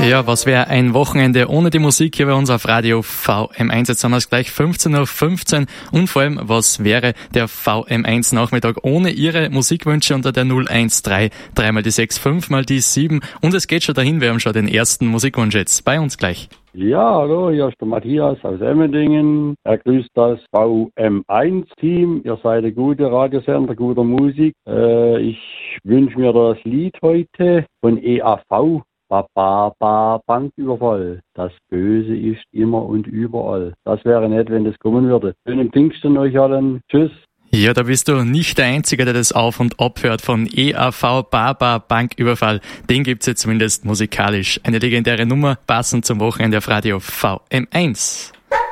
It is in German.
Ja, was wäre ein Wochenende ohne die Musik hier bei uns auf Radio VM1? Jetzt haben wir es gleich 15:15 Uhr. Und vor allem, was wäre der VM1 Nachmittag ohne Ihre Musikwünsche unter der 013 3 mal die 6 5 mal die 7. Und es geht schon dahin, wir haben schon den ersten Musikwunsch jetzt bei uns gleich. Ja, hallo, hier ist der Matthias aus Emmendingen. Er grüßt das VM1-Team. Ihr seid ein guter Radiosender, guter Musik. Ich wünsche mir das Lied heute von EAV. Banküberfall. Das Böse ist immer und überall. Das wäre nett, wenn das kommen würde. Schönen Pfingsten euch allen. Tschüss. Ja, da bist du nicht der Einzige, der das auf und ab hört von EAV Banküberfall. Den gibt's jetzt zumindest musikalisch. Eine legendäre Nummer, passend zum Wochenende auf Radio VM1.